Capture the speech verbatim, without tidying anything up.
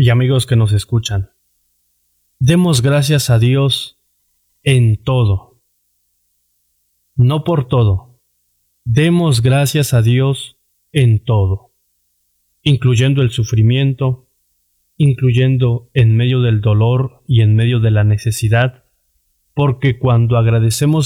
y amigos que nos escuchan. Demos gracias a Dios en todo. No por todo. Demos gracias a Dios en todo, incluyendo el sufrimiento, incluyendo en medio del dolor y en medio de la necesidad, porque cuando agradecemos